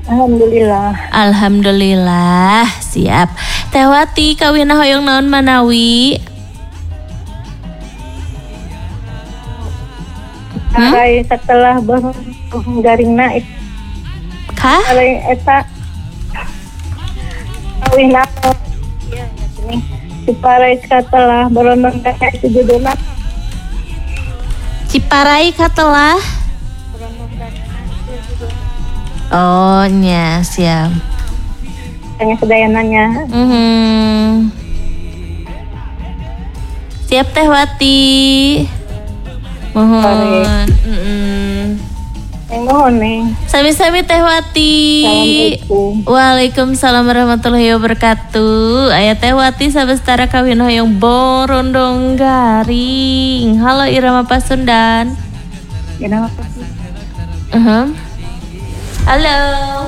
Alhamdulillah. Alhamdulillah, siap. Teh Wati kawinna hoyong naon manawi? Sarai setelah garingna Kah? sarai eta kawinna ya ini Ciparai setelah berondong kakek itu judulna Ciparai katelah. Oh, nya siap. hanya sedayananya. Siap Teh Wati. Mohon. Mohon nih. Sami-sami Teh Wati. Assalamualaikum. Waalaikumsalam warahmatullahi wabarakatuh. Aya Teh Wati sabestara kawin hoyong borondong garing. Halo Irama Pasundan. Irama Pasundan. Halo.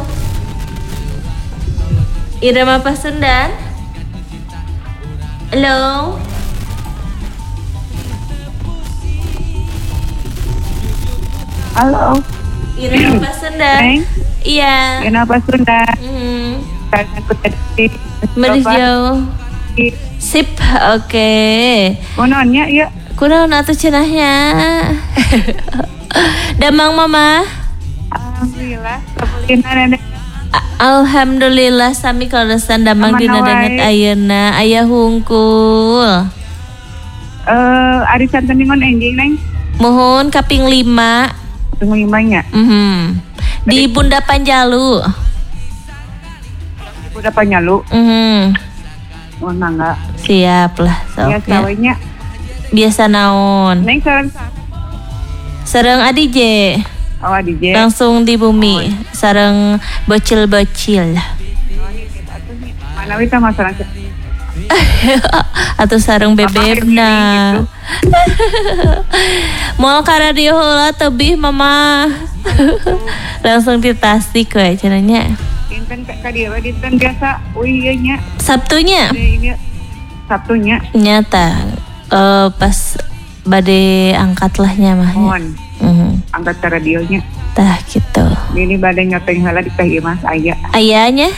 Irama Pasundan. Halo. Halo. Irama Pasundan. Iya. Irama Pasundan. Merijau. Sip, oke. Kononnya ya. Kunaon atuh cenahnya. Damang mama. Alhamdulillah. Alhamdulillah sami kalasan damang dina danget ayeuna aya hungkul. Arisan teningon enjing neng. Mohon kaping 5. Kaping 5-nya. Di Bunda Panjalu. Bunda Panjalu. Oh nangga. Siap lah sok. Ya sawenya. Biasa naon. Neng sareng Adi J. Oh Adi J. Langsung di bumi. Sareng bocil-bocil. Mana wita masalah. Atau sareng bebebna. Moal ka radio heula tebih mama. Langsung di Tasik we cenanya. Dinten ka dieu dinten biasa ieu nya. Sabtunya. Sabtunya. Nyata pas bade angkat lah nya mah. Angkat ke radionya. Tah gitu. Ini bade nyoteng heula di teh Mas aya. Ayanya?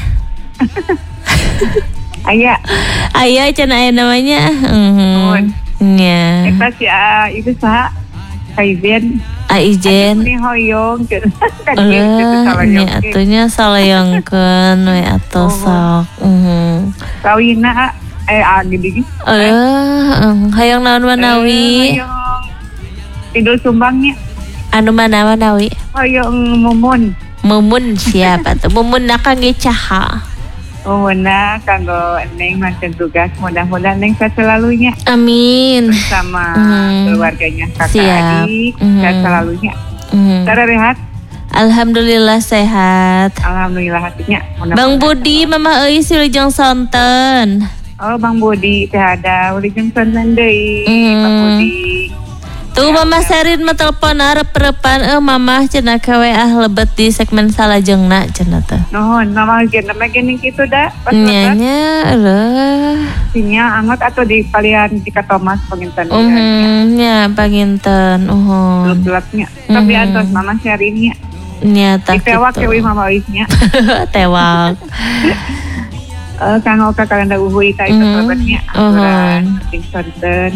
Aya cenah aya namanya. Nya. Eta si itu saha? Kaizen. Aijen. Ini hoyong kan nya atunya salayangkeun we atuh sok. Kawina gini. Hayang naon manawi? Hoyong Idul Sumbangnya. Anu manawi? Hoyong Mumun siap atuh. Mumun na kangge caha. Mumunna kanggo neng manten tugas, mudah-mudahan neng sehat selalunya. Amin. Bersama keluarganya kakak siap. adik sehat selalunya. Tara rehat. Alhamdulillah sehat. Alhamdulillah hatinya. Bang Budi mama euy silujeng sonten. Oh Bang Budi teh ada wilujeng sonten deui Bang Budi. Tuh mama Serin mah telepon arep-repan mamah cenah KWA lebet di segmen salajengna cenah teh. Nuhun mama geus mah geuning kitu da. Nya sinya anggot atau di palian di Katomas panginten. Nya panginten gelap-gelapnya. Tapi antos mama Serinnya. Nya tak kitu. Ditewak we mama Oisnya. Tewak. Kanggo ka kalenda uhuy ka itu kabarnya. Ting sonten.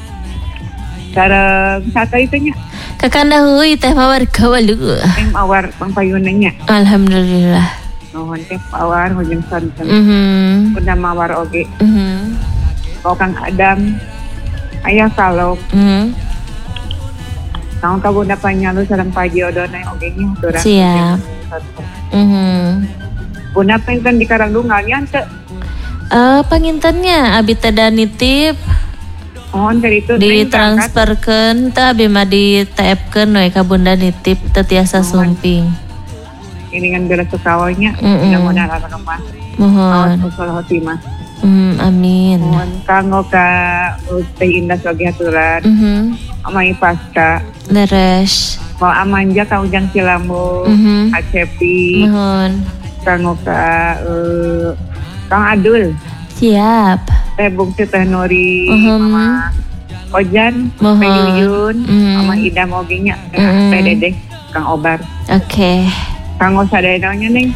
Sareng sata itunya. Kakanda heuy teh mawar kawalu. Mawar pangpayunnya. Alhamdulillah. Nuhun teh mawar hujung sonten. Bunda mawar oge. Kang Adam. Ayah Salok. Kang ka Bunda Panjalu sareng Paji Odona oge nya durang. Siap. Bunda pengen di Karangdungan nya teu. Pangintennya abi teh da nitip. Mohon dari itu ditransferkeun teh abi mah di-TF-keun we ka Bunda nitip teu tiasa sumping. Ini kan geus sukawanya mudah-mudahan ada rumah. Mohon. Usul khotimah. Amin. Mohon kanggo ka Teh Indah soge haturan. Amai pasca. Leres. Mau amanja ka Ujang Cilambu. Acepi. Mohon. Kanggo ka Kang Adul. Siap. Teh Bungsu Teh Nuri, Mama Ojan, Teh Yuyun, Mama Idam oge nya, Teh Dedeh, Kang Obar. Oke. Kanggo sadayana nya Neng.